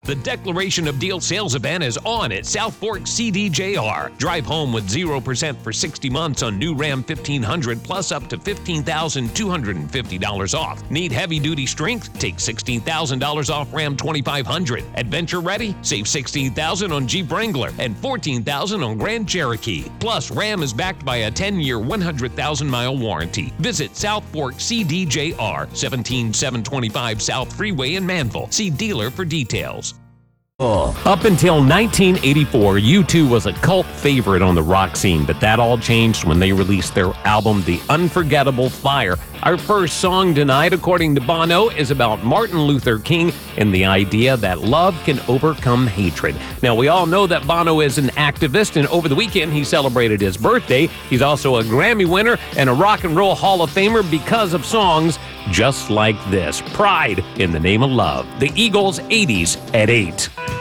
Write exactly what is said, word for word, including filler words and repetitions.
The Declaration of Deal sales event is on at South Fork C D J R. Drive home with zero percent for sixty months on new Ram fifteen hundred plus up to fifteen thousand two hundred fifty dollars off. Need heavy-duty strength? Take sixteen thousand dollars off Ram twenty-five hundred. Adventure ready? Save sixteen thousand dollars on Jeep Wrangler and fourteen thousand dollars on Grand Cherokee. Plus, Ram is backed by a ten-year, one hundred thousand mile warranty. Visit South Fork C D J R, seventeen seven twenty-five South Freeway in Manville. See dealer for details. Up until nineteen eighty-four, U two was a cult favorite on the rock scene, but that all changed when they released their album, The Unforgettable Fire. Our first song tonight, according to Bono, is about Martin Luther King and the idea that love can overcome hatred. Now, we all know that Bono is an activist, and over the weekend he celebrated his birthday. He's also a Grammy winner and a Rock and Roll Hall of Famer because of songs just like this. Pride in the Name of Love. The Eagles' eighties at eight.